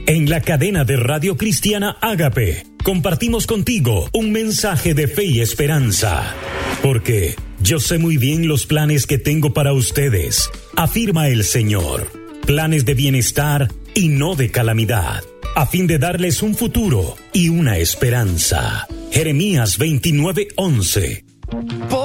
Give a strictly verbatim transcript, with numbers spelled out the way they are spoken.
En la cadena de Radio Cristiana Ágape, compartimos contigo un mensaje de fe y esperanza. Porque yo sé muy bien los planes que tengo para ustedes, afirma el Señor. Planes de bienestar y no de calamidad, a fin de darles un futuro y una esperanza. Jeremías veintinueve once. Por